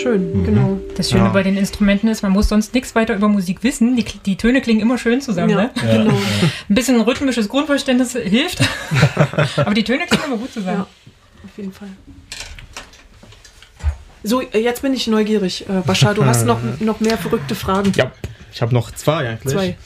schön, genau. Das Schöne bei den Instrumenten ist, man muss sonst nichts weiter über Musik wissen. Die Töne klingen immer schön zusammen. Ne? Genau. Ein bisschen rhythmisches Grundverständnis hilft, aber die Töne klingen immer gut zusammen. Ja, auf jeden Fall. So, jetzt bin ich neugierig. Bashar, du hast noch mehr verrückte Fragen. Ja, ich habe noch zwei eigentlich.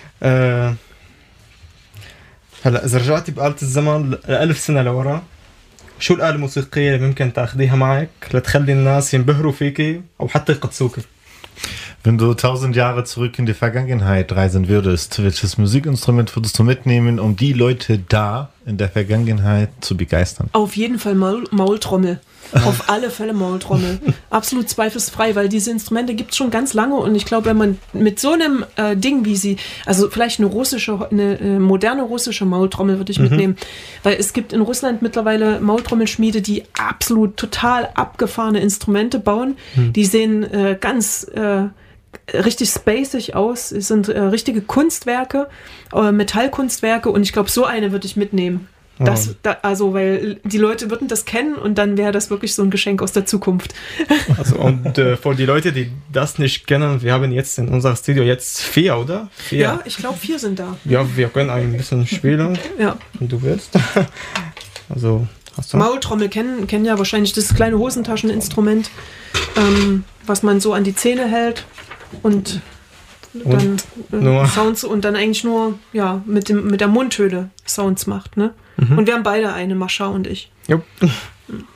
هلا إذا رجعتي بآلة الزمن ل1000 سنة لورا شو الآلة الموسيقية اللي ممكن تاخديها معك لتخلي الناس ينبهروا فيكي أو حتى يقدسوكي؟ Wenn du 1000 Jahre zurück in die Vergangenheit reisen würdest, welches Musikinstrument würdest du mitnehmen, um die Leute da in der Vergangenheit zu begeistern? Auf jeden Fall Maultrommel. Auf alle Fälle Maultrommel. Absolut zweifelsfrei, weil diese Instrumente gibt es schon ganz lange und ich glaube, wenn man mit so einem Ding wie sie, also vielleicht eine moderne russische Maultrommel würde ich mitnehmen, weil es gibt in Russland mittlerweile Maultrommelschmiede, die absolut total abgefahrene Instrumente bauen. Die sehen ganz richtig spacig aus, es sind richtige Kunstwerke, Metallkunstwerke und ich glaube, so eine würde ich mitnehmen. Also, weil die Leute würden das kennen und dann wäre das wirklich so ein Geschenk aus der Zukunft. Also, und für die Leute, die das nicht kennen, wir haben jetzt in unserem Studio jetzt 4, oder? 4. Ja, ich glaube 4 sind da. Ja, wir können ein bisschen spielen, wenn du willst. Also, hast du Maultrommel kennen ja wahrscheinlich das kleine Hosentascheninstrument, was man so an die Zähne hält und dann Sounds und dann eigentlich nur mit der Mundhöhle Sounds macht, ne? Und wir haben beide eine, Mascha und ich. Jupp.